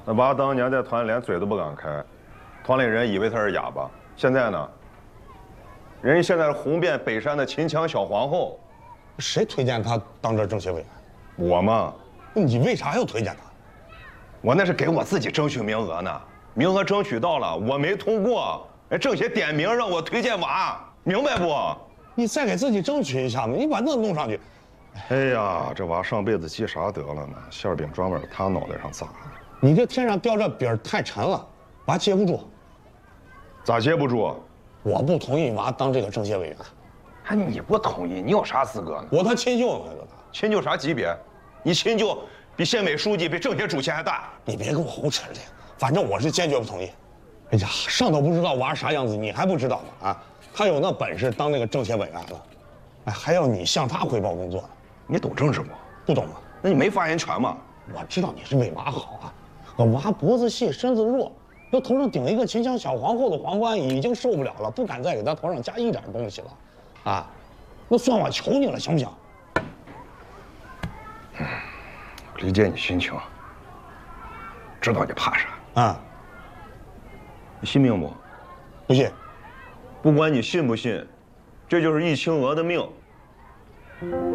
那娃当年在团里连嘴都不敢开，团里人以为他是哑巴。现在呢，人家现在是红遍北山的秦腔小皇后。 谁推荐他当这政协委员？ 我嘛， 你为啥要推荐他？ 我那是给我自己争取名额呢，名额争取到了，我没通过，哎，政协点名让我推荐娃，明白不？ 你再给自己争取一下嘛，你把那弄上去。 哎呀，这娃上辈子积啥德了呢？馅饼专门他脑袋上砸。 你这天上掉这饼太沉了，娃接不住。 咋接不住？ 我不同意娃当这个政协委员。 还你不同意？你有啥资格呢？ 我他亲舅呢， 亲舅啥级别？你亲舅比县委书记、比政协主席还大。 你别跟我胡扯这个，反正我是坚决不同意。哎呀，上头不知道娃啥样子，你还不知道吗？啊，他有那本事当那个政协委员了，哎，还要你向他汇报工作呢。 你懂政治不？ 不懂啊？ 那你没发言权吗？ 我知道你是为娃好啊，我娃脖子细身子弱，要头上顶一个秦腔小皇后的皇冠已经受不了了，不敢再给他头上加一点东西了。啊，那算我求你了，行不行？ 理解你心情，知道你怕啥啊？ 你信命不？ 不信。 不管你信不信，这就是易清娥的命。